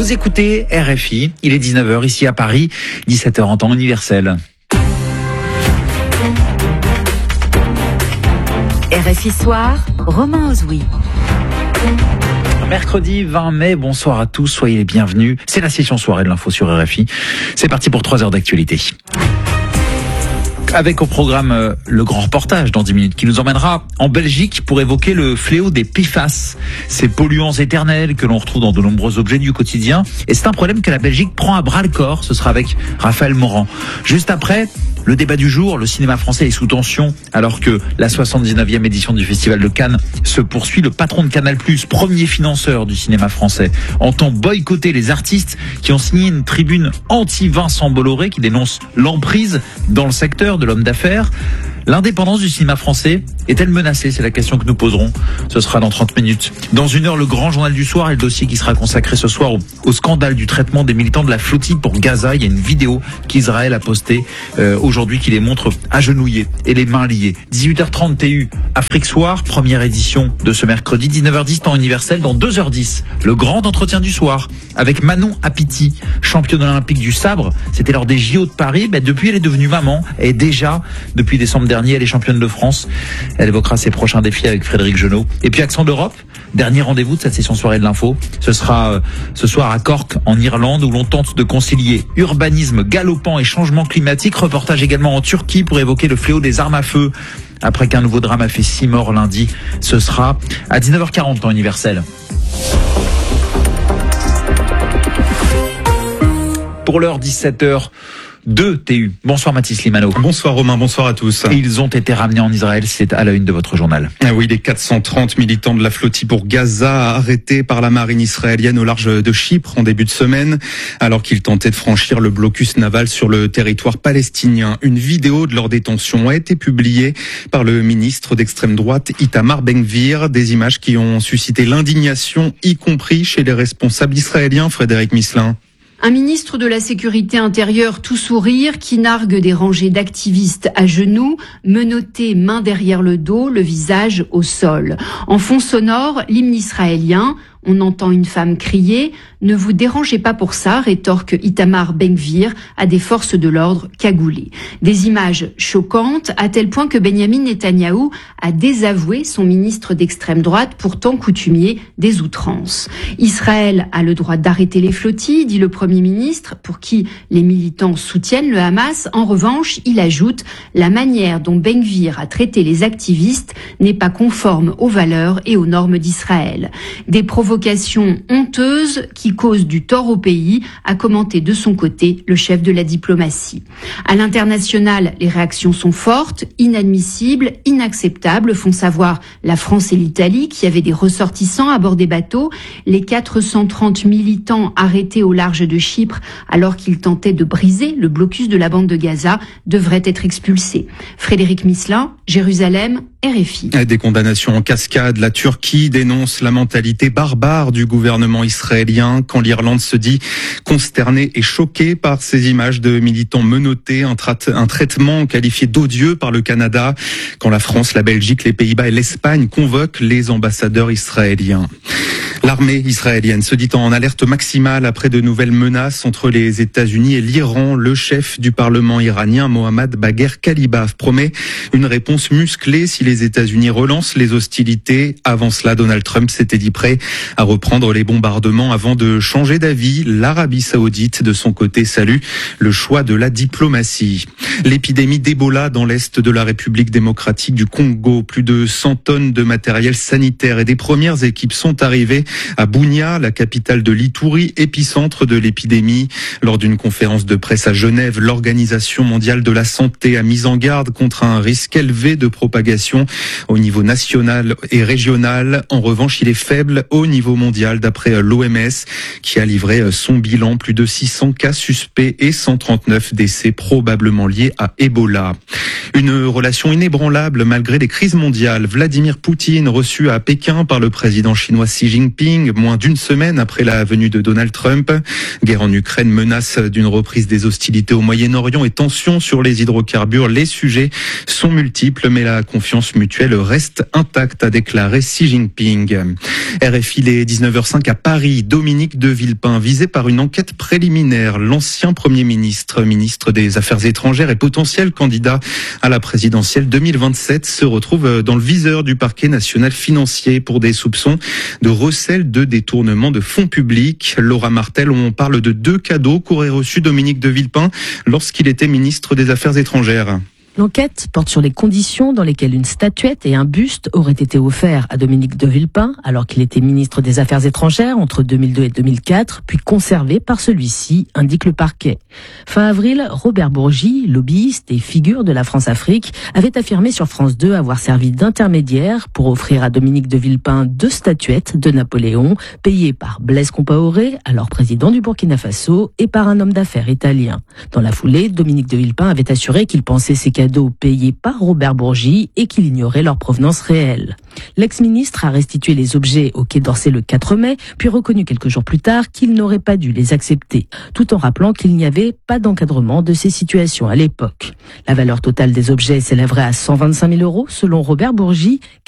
Vous écoutez RFI, il est 19h ici à Paris, 17h en temps universel. RFI Soir, Romain Ozoui. Mercredi 20 mai, bonsoir à tous, soyez les bienvenus. C'est la session soirée de l'info sur RFI. C'est parti pour 3 heures d'actualité. Avec au programme le grand reportage dans 10 minutes qui nous emmènera en Belgique pour évoquer le fléau des PFAS, ces polluants éternels que l'on retrouve dans de nombreux objets du quotidien. Et c'est un problème que la Belgique prend à bras le corps. Ce sera avec Raphaël Morand. Juste après, le débat du jour, le cinéma français est sous tension alors que la 79e édition du Festival de Cannes se poursuit. Le patron de Canal+, premier financeur du cinéma français, entend boycotter les artistes qui ont signé une tribune anti-Vincent Bolloré qui dénonce l'emprise dans le secteur de l'homme d'affaires. L'indépendance du cinéma français est-elle menacée? C'est la question que nous poserons. Ce sera dans 30 minutes. Dans 1 heure, le grand journal du soir et le dossier qui sera consacré ce soir au scandale du traitement des militants de la flottille pour Gaza. Il y a une vidéo qu'Israël a postée aujourd'hui qui les montre agenouillés et les mains liées. 18h30 TU, Afrique Soir, première édition de ce mercredi. 19h10 temps universel. Dans 2h10, le grand entretien du soir avec Manon Apiti, championne olympique du sabre. C'était lors des JO de Paris. Depuis, elle est devenue maman et déjà, depuis décembre dernier, elle est championne de France. Elle évoquera ses prochains défis avec Frédéric Genot. Et puis Accent d'Europe, dernier rendez-vous de cette session soirée de l'info. Ce sera ce soir à Cork, en Irlande, où l'on tente de concilier urbanisme galopant et changement climatique. Reportage également en Turquie pour évoquer le fléau des armes à feu. Après qu'un nouveau drame a fait 6 morts lundi, ce sera à 19h40 temps universel. Pour l'heure 17h. De TU. Bonsoir Mathis Limano. Bonsoir Romain, bonsoir à tous. Ils ont été ramenés en Israël, c'est à la une de votre journal. Ah oui, les 430 militants de la flottille pour Gaza arrêtés par la marine israélienne au large de Chypre en début de semaine, alors qu'ils tentaient de franchir le blocus naval sur le territoire palestinien. Une vidéo de leur détention a été publiée par le ministre d'extrême droite Itamar Ben-Gvir, des images qui ont suscité l'indignation, y compris chez les responsables israéliens. Frédéric Misselin. Un ministre de la Sécurité intérieure tout sourire qui nargue des rangées d'activistes à genoux, menottés main derrière le dos, le visage au sol. En fond sonore, l'hymne israélien. On entend une femme crier « Ne vous dérangez pas pour ça », rétorque Itamar Ben-Gvir à des forces de l'ordre cagoulées. Des images choquantes à tel point que Benyamin Netanyahou a désavoué son ministre d'extrême droite, pourtant coutumier des outrances. Israël a le droit d'arrêter les flottilles, dit le Premier ministre, pour qui les militants soutiennent le Hamas. En revanche, il ajoute « La manière dont Ben-Gvir a traité les activistes n'est pas conforme aux valeurs et aux normes d'Israël ». Des provocations honteuses qui causent du tort au pays, a commenté de son côté le chef de la diplomatie. À l'international, les réactions sont fortes, inadmissibles, inacceptables, font savoir la France et l'Italie qui avaient des ressortissants à bord des bateaux. Les 430 militants arrêtés au large de Chypre alors qu'ils tentaient de briser le blocus de la bande de Gaza devraient être expulsés. Frédéric Misselin, Jérusalem, RFI. Des condamnations en cascade. La Turquie dénonce la mentalité barbare du gouvernement israélien quand l'Irlande se dit consternée et choquée par ces images de militants menottés, un traitement qualifié d'odieux par le Canada, quand la France, la Belgique, les Pays-Bas et l'Espagne convoquent les ambassadeurs israéliens. L'armée israélienne se dit en alerte maximale après de nouvelles menaces entre les États-Unis et l'Iran. Le chef du Parlement iranien, Mohammad Bagher Khalibaf, promet une réponse musclée si les États-Unis relancent les hostilités. Avant cela, Donald Trump s'était dit prêt à reprendre les bombardements avant de changer d'avis. L'Arabie Saoudite, de son côté, salue le choix de la diplomatie. L'épidémie d'Ebola dans l'est de la République démocratique du Congo. Plus de 100 tonnes de matériel sanitaire et des premières équipes sont arrivées à Bunia, la capitale de l'Ituri, épicentre de l'épidémie. Lors d'une conférence de presse à Genève, l'Organisation mondiale de la santé a mis en garde contre un risque élevé de propagation au niveau national et régional. En revanche, il est faible au niveau mondial d'après l'OMS qui a livré son bilan. Plus de 600 cas suspects et 139 décès probablement liés à Ebola. Une relation inébranlable malgré les crises mondiales. Vladimir Poutine reçu à Pékin par le président chinois Xi Jinping, moins d'une semaine après la venue de Donald Trump. Guerre en Ukraine, menace d'une reprise des hostilités au Moyen-Orient et tensions sur les hydrocarbures. Les sujets sont multiples, mais la confiance mutuelle reste intacte, a déclaré Xi Jinping. RFI il est 19h05 à Paris. Dominique de Villepin, visé par une enquête préliminaire. L'ancien Premier ministre, ministre des Affaires étrangères et potentiel candidat à la présidentielle 2027, se retrouve dans le viseur du parquet national financier pour des soupçons de recel de détournement de fonds publics. Laura Martel, on parle de 2 cadeaux qu'aurait reçu Dominique de Villepin lorsqu'il était ministre des Affaires étrangères. L'enquête porte sur les conditions dans lesquelles une statuette et un buste auraient été offerts à Dominique de Villepin alors qu'il était ministre des Affaires étrangères entre 2002 et 2004, puis conservés par celui-ci, indique le parquet. Fin avril, Robert Bourgi, lobbyiste et figure de la France-Afrique, avait affirmé sur France 2 avoir servi d'intermédiaire pour offrir à Dominique de Villepin 2 statuettes de Napoléon, payées par Blaise Compaoré, alors président du Burkina Faso, et par un homme d'affaires italien. Dans la foulée, Dominique de Villepin avait assuré qu'il pensait ces cadeaux payés par Robert Bourgi et qu'il ignorait leur provenance réelle. L'ex-ministre a restitué les objets au Quai d'Orsay le 4 mai, puis reconnu quelques jours plus tard qu'il n'aurait pas dû les accepter, tout en rappelant qu'il n'y avait pas d'encadrement de ces situations à l'époque. La valeur totale des objets s'élèverait à 125 000 € selon Robert Bourgi,